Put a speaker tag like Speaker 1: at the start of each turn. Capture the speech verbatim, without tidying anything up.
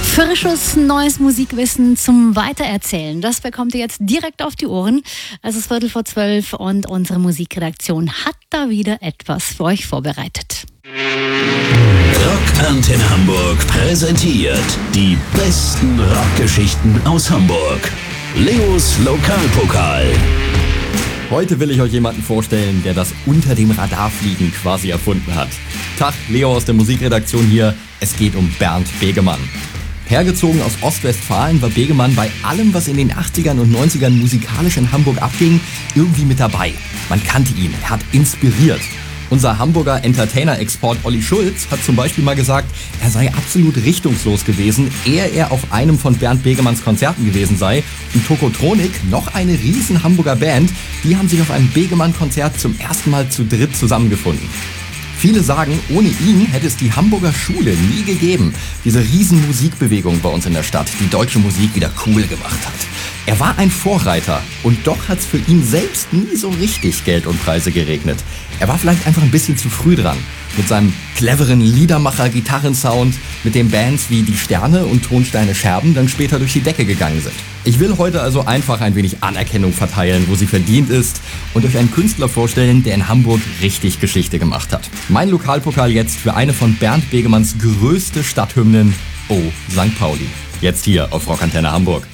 Speaker 1: Frisches, neues Musikwissen zum Weitererzählen. Das bekommt ihr jetzt direkt auf die Ohren. Es ist Viertel vor zwölf und unsere Musikredaktion hat da wieder etwas für euch vorbereitet.
Speaker 2: Rock Antenne Hamburg präsentiert die besten Rockgeschichten aus Hamburg. Leos Lokalpokal.
Speaker 3: Heute will ich euch jemanden vorstellen, der das unter dem Radarfliegen quasi erfunden hat. Tag, Leo aus der Musikredaktion hier. Es geht um Bernd Begemann. Hergezogen aus Ostwestfalen war Begemann bei allem, was in den achtzigern und neunzigern musikalisch in Hamburg abging, irgendwie mit dabei. Man kannte ihn, er hat inspiriert. Unser Hamburger Entertainer-Export Olli Schulz hat zum Beispiel mal gesagt, er sei absolut richtungslos gewesen, ehe er auf einem von Bernd Begemanns Konzerten gewesen sei. Und Tokotronik, noch eine riesen Hamburger Band, die haben sich auf einem Begemann-Konzert zum ersten Mal zu dritt zusammengefunden. Viele sagen, ohne ihn hätte es die Hamburger Schule nie gegeben. Diese riesen Musikbewegung bei uns in der Stadt, die deutsche Musik wieder cool gemacht hat. Er war ein Vorreiter und doch hat es für ihn selbst nie so richtig Geld und Preise geregnet. Er war vielleicht einfach ein bisschen zu früh dran. Mit seinem cleveren Liedermacher-Gitarrensound, mit den Bands wie Die Sterne und Tonsteine Scherben dann später durch die Decke gegangen sind. Ich will heute also einfach ein wenig Anerkennung verteilen, wo sie verdient ist, und euch einen Künstler vorstellen, der in Hamburg richtig Geschichte gemacht hat. Mein Lokalpokal jetzt für eine von Bernd Begemanns größte Stadthymnen, Oh, Sankt Pauli. Jetzt hier auf Rock Antenne Hamburg.